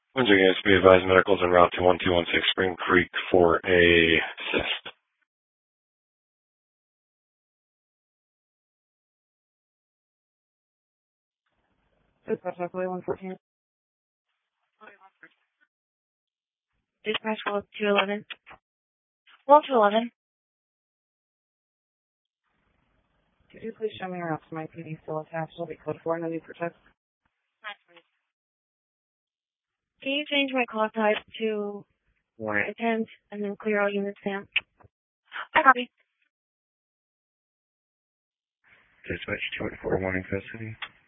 Windsor units be advised medicals en route to 1216 Spring Creek for a cyst. Dispatch, Highway 114. Dispatch, call 211. Well, 211. Could you please show me around to my PD still attached? It'll be code 4 and the need for text. Can you change my call type to warrant attend and then clear all units down? I copy. Dispatch 284 warning custody.